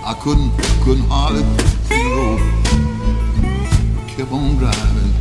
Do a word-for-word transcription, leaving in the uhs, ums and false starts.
I couldn't, couldn't hardly see the road. Kept on driving.